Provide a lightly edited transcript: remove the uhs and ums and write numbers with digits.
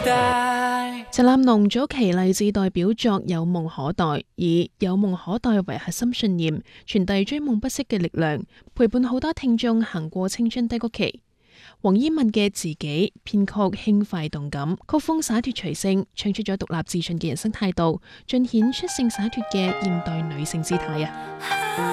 待。 陳奁農早期勵志代表作《有夢可待》，以有夢可待為核心信念，傳遞追夢不息嘅力量，陪伴好多聽眾行過青春低谷期。黃霑問嘅自己，編曲輕快動感，曲風灑脫隨性，唱出咗獨立自信嘅人生態度，盡顯出性灑脫嘅現代女性姿態啊！